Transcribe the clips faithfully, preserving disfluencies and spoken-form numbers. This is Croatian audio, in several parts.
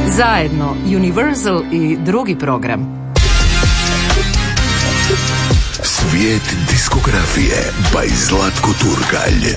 Zajedno Universal i drugi program. Svijet diskografije by Zlatko Turkalj.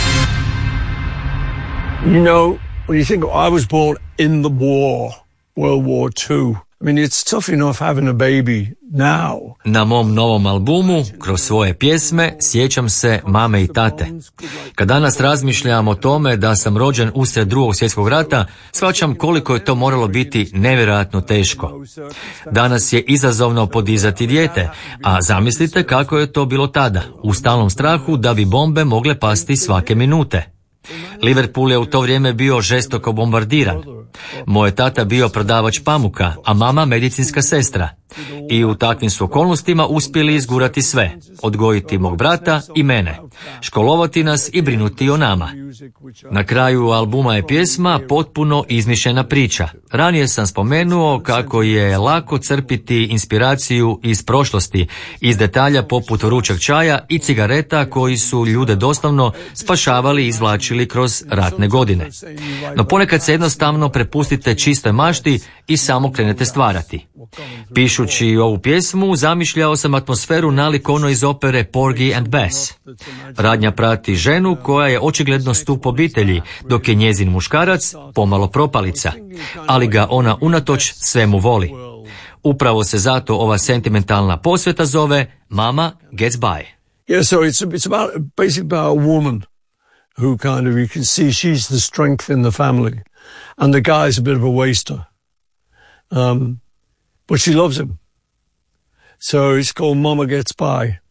You know, when you think I was born in the war, World War Two, I mean, it's tough enough having a baby now. Na mom novom albumu, kroz svoje pjesme, sjećam se mame i tate. Kad danas razmišljam o tome da sam rođen usred drugog svjetskog rata, shvaćam koliko je to moralo biti nevjerojatno teško. Danas je izazovno podizati dijete, a zamislite kako je to bilo tada, u stalnom strahu da bi bombe mogle pasti svake minute. Liverpool je u to vrijeme bio žestoko bombardiran. Moj je tata bio prodavač pamuka, a mama medicinska sestra. I u takvim su okolnostima uspjeli izgurati sve, odgojiti mog brata i mene, školovati nas i brinuti o nama. Na kraju albuma je pjesma potpuno izmišljena priča. Ranije sam spomenuo kako je lako crpiti inspiraciju iz prošlosti, iz detalja poput vrućeg čaja i cigareta koji su ljude doslovno spašavali i izvlačili kroz ratne godine. No ponekad se jednostavno prepustite čistoj mašti i samo krenete stvarati. Pišući ovu pjesmu, zamišljao sam atmosferu nalik ono iz opere Porgy and Bess. Radnja prati ženu koja je očigledno stup obitelji, dok je njezin muškarac pomalo propalica, ali ga ona unatoč svemu voli. Upravo se zato ova sentimentalna posveta zove Mama Gets By. Yeah, so it's, it's about, basically about a woman who kind of, you can see she's the strength in the family, and the guy's a bit of a waster. Um, but she loves him. So it's called Mama Gets By.